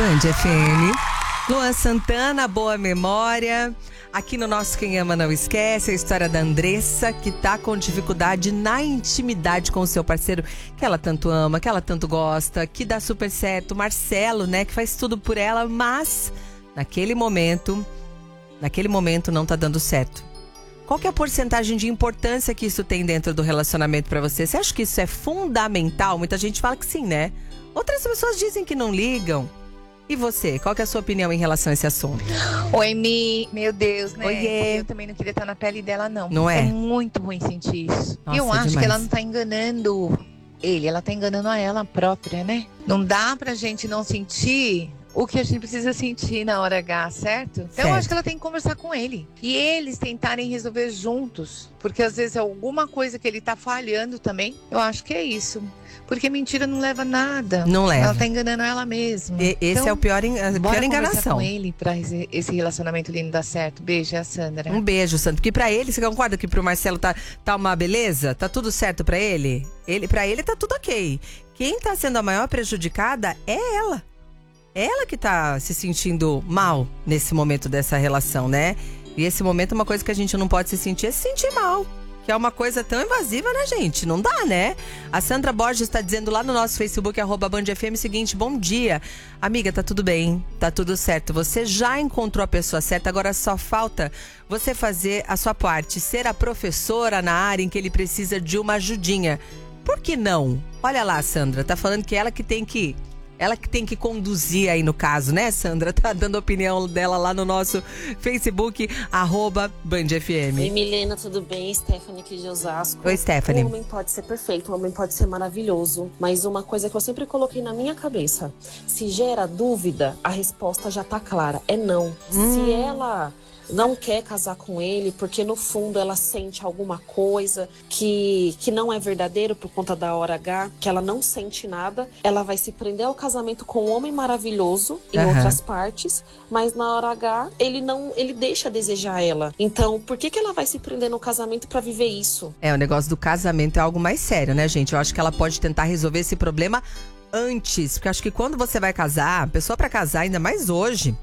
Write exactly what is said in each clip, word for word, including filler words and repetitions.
Band F M. Luan Santana, boa memória. Aqui no nosso Quem Ama Não Esquece, a história da Andressa, que tá com dificuldade na intimidade com o seu parceiro, que ela tanto ama, que ela tanto gosta, que dá super certo. Marcelo, né, que faz tudo por ela, mas naquele momento, naquele momento não tá dando certo. Qual que é a porcentagem de importância que isso tem dentro do relacionamento pra você? Você acha que isso é fundamental? Muita gente fala que sim, né? Outras pessoas dizem que não ligam. E você, qual que é a sua opinião em relação a esse assunto? Oi, Mi, meu Deus, né? Oiê. Eu também não queria estar na pele dela, não. Não é? É muito ruim sentir isso. Nossa, E eu é acho demais. que ela não tá enganando ele, ela tá enganando a ela própria, né? Não dá pra gente não sentir o que a gente precisa sentir na hora H, certo? Então Certo. eu acho que ela tem que conversar com ele. E eles tentarem resolver juntos. Porque às vezes é alguma coisa que ele tá falhando também. Eu acho que é isso. Porque mentira não leva a nada. Não leva. Ela tá enganando ela mesma. E- esse Então, é o pior, en- a bora pior conversar enganação. com ele pra esse esse relacionamento lindo dar certo. Beijo, é a Sandra. Um beijo, Santo. Porque pra ele, você concorda que pro Marcelo tá, tá uma beleza? Tá tudo certo pra ele? ele? Pra ele tá tudo ok. Quem tá sendo a maior prejudicada é ela. Ela que tá se sentindo mal nesse momento dessa relação, né? E esse momento, uma coisa que a gente não pode se sentir é se sentir mal. Que é uma coisa tão invasiva, né, gente? Não dá, né? A Sandra Borges está dizendo lá no nosso Facebook, arroba Band F M, o seguinte: bom dia. Amiga, tá tudo bem, tá tudo certo. Você já encontrou a pessoa certa, agora só falta você fazer a sua parte. Ser a professora na área em que ele precisa de uma ajudinha. Por que não? Olha lá, Sandra, tá falando que ela que tem que... Ela que tem que conduzir aí no caso, né, Sandra? Tá dando a opinião dela lá no nosso Facebook, arroba Band F M. Oi, Milena, tudo bem? Stephanie aqui de Osasco. Oi, Stephanie. O homem pode ser perfeito, o homem pode ser maravilhoso, mas uma coisa que eu sempre coloquei na minha cabeça: se gera dúvida, a resposta já tá clara, é não. Hum. Se ela não quer casar com ele porque no fundo ela sente alguma coisa que, que não é verdadeiro por conta da hora H, que ela não sente nada, ela vai se prender ao casamento com um homem maravilhoso em Aham. outras partes, mas na hora H ele não, ele deixa a desejar ela. Então, por que que ela vai se prender no casamento pra viver isso? É, o negócio do casamento é algo mais sério, né, gente? Eu acho que ela pode tentar resolver esse problema antes. Porque eu acho que quando você vai casar, a pessoa pra casar, ainda mais hoje,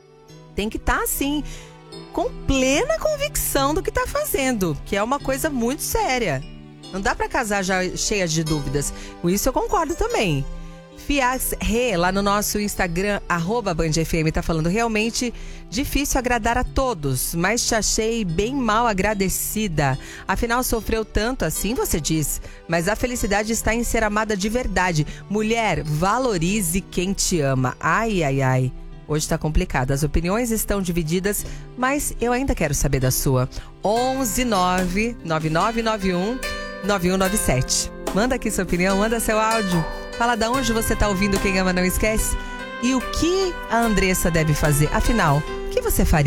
tem que estar assim, com plena convicção do que tá fazendo, que é uma coisa muito séria. Não dá pra casar já cheia de dúvidas. Com isso eu concordo também. Fiax Rê, lá no nosso Instagram, arroba Band F M, tá falando: realmente difícil agradar a todos, mas te achei bem mal agradecida. Afinal, sofreu tanto assim, você diz. Mas a felicidade está em ser amada de verdade. Mulher, valorize quem te ama. Ai, ai, ai. Hoje tá complicado, as opiniões estão divididas, mas eu ainda quero saber da sua. onze nove nove nove nove um nove um nove sete. Manda aqui sua opinião, manda seu áudio. Fala de onde você tá ouvindo Quem Ama Não Esquece. E o que a Andressa deve fazer? Afinal, o que você faria?